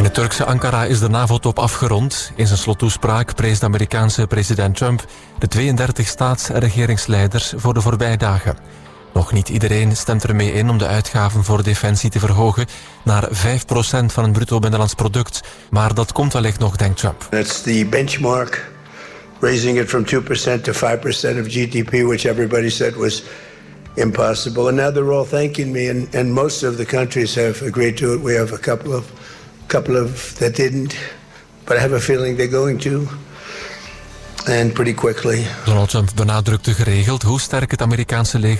het Turkse Ankara is de NAVO-top afgerond. In zijn slottoespraak prees de Amerikaanse president Trump de 32 staats- en regeringsleiders voor de voorbije dagen. Nog niet iedereen stemt ermee in om de uitgaven voor defensie te verhogen naar 5% van het bruto binnenlands product. Maar dat komt wellicht nog, denkt Trump. That's the benchmark, raising it from 2% to 5% of GDP, which everybody said was impossible. And now they're all thanking me, and most of the countries have agreed to it. We have a couple of that didn't, but I have a feeling they're going to. And pretty quickly. Donald Trump benadrukte geregeld hoe sterk het Amerikaanse leger